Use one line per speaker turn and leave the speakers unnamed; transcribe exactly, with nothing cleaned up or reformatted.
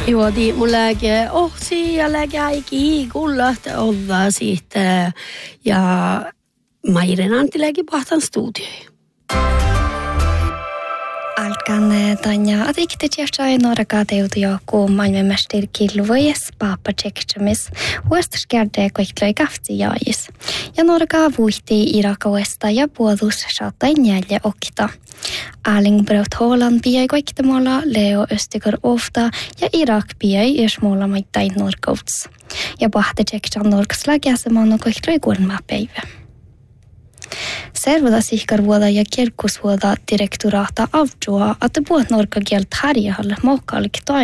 Juodi mun lääke ohsi ja lääke aiki kullahta olla siitä ja Mairen Anttiläkin pahtan studioihin.
Alkan tanja atiktet järsai norka teutuja kun maailmanmästeri kilvojes paapa tsekchamis uostaskärde koikloi kafti jaajis. Ja norka vuhti Irakauesta ja puolus saatain jälje okta. Aling bröt Holland piai koiktamolla Leo Östikor ofta ja Irak piai esmolla maittain norkouts. Ja pahte tsekchan norkas läkäsemanno koikloi kuolma päivä. Servoda sihkarvuoda ja kirkkusvuoda direktoraata avjua, että puhut norkakieltä harjahalla mokkaallik